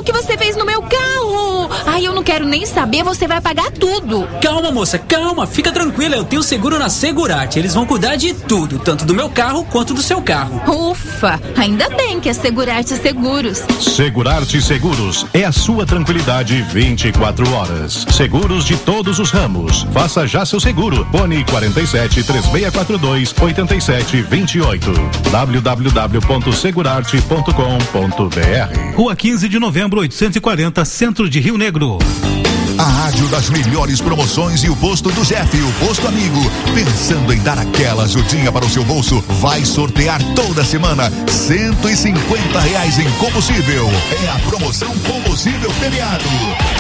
o que você fez no meu carro. Ai, eu não quero nem saber, você vai pagar tudo. Calma, moça, calma, fica tranquila, eu tenho seguro na Segurarte. Eles vão cuidar de tudo, tanto do meu carro quanto do seu carro. Ufa, ainda bem que é Segurarte Seguros. Segurarte Seguros é a sua tranquilidade 24 horas. Seguros de todos os ramos. Faça já seu seguro. Fone 47 3642 8728. www.segurarte.com.br. Rua 15 de Novembro, 840, Centro de Rio Negro. A rádio das melhores promoções e o posto do Jeff, o posto amigo. Pensando em dar aquela ajudinha para o seu bolso? Vai sortear toda semana R$150 em combustível. É a promoção Combustível Premiado.